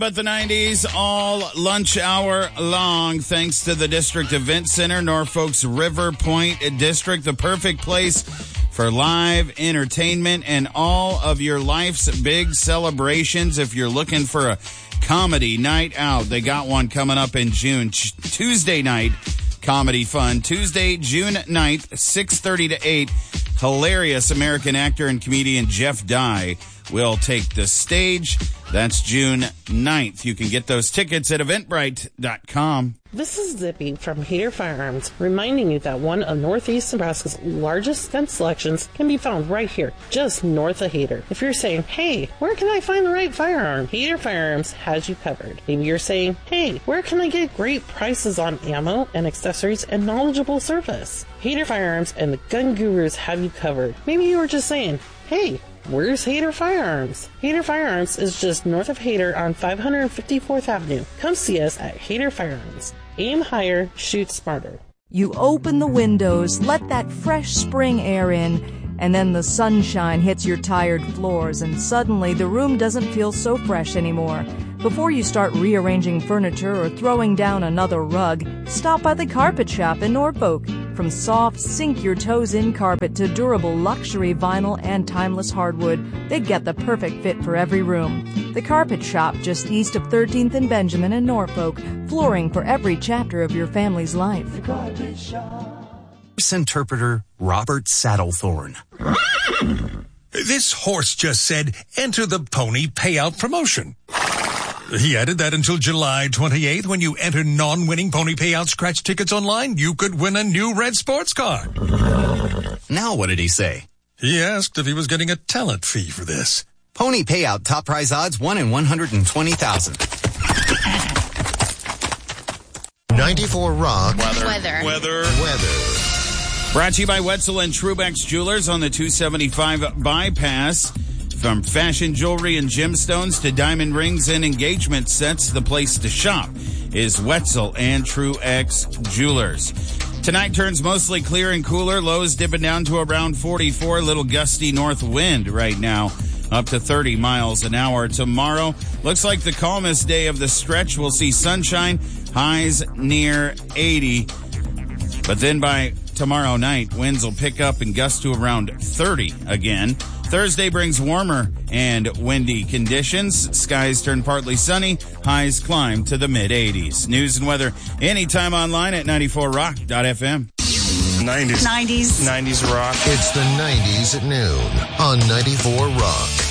But the 90s all lunch hour long, thanks to the District Event Center, Norfolk's River Point District, the perfect place for live entertainment and all of your life's big celebrations. If you're looking for a comedy night out, they got one coming up in June. Tuesday night comedy fun. Tuesday, June 9th, 6:30 to 8. Hilarious American actor and comedian Jeff Dye will take the stage. That's June 9th. You can get those tickets at Eventbrite.com. This is Zippy from Hader Firearms, reminding you that one of Northeast Nebraska's largest gun selections can be found right here, just north of Hader. If you're saying, hey, where can I find the right firearm? Hader Firearms has you covered. Maybe you're saying, hey, where can I get great prices on ammo and accessories and knowledgeable service? Hader Firearms and the Gun Gurus have you covered. Maybe you were just saying, hey, where's Hader Firearms? Hader Firearms is just north of Hader on 554th Avenue. Come see us at Hader Firearms. Aim higher, shoot smarter. You open the windows, let that fresh spring air in, and then the sunshine hits your tired floors, and suddenly the room doesn't feel so fresh anymore. Before you start rearranging furniture or throwing down another rug, stop by the Carpet Shop in Norfolk. From soft, sink-your-toes-in carpet to durable luxury vinyl and timeless hardwood, they get the perfect fit for every room. The Carpet Shop, just east of 13th and Benjamin in Norfolk, flooring for every chapter of your family's life. The Carpet Shop. Interpreter Robert Saddlethorne. This horse just said, enter the pony payout promotion. He added that until July 28th, when you enter non-winning pony payout scratch tickets online, you could win a new red sports car. Now what did he say? He asked if he was getting a talent fee for this. Pony payout top prize odds 1 in 120,000. 94 Rock. Weather. Brought to you by Wetzel and Trubex Jewelers on the 275 bypass. From fashion jewelry and gemstones to diamond rings and engagement sets, the place to shop is Wetzel and Truex Jewelers. Tonight turns mostly clear and cooler. Lows dipping down to around 44. A little gusty north wind right now, up to 30 miles an hour. Tomorrow looks like the calmest day of the stretch. We'll see sunshine, highs near 80. But then by tomorrow night, winds will pick up and gust to around 30 again. Thursday brings warmer and windy conditions. Skies turn partly sunny. Highs climb to the mid-80s. News and weather anytime online at 94rock.fm. 90s rock. It's the 90s at noon on 94 Rock.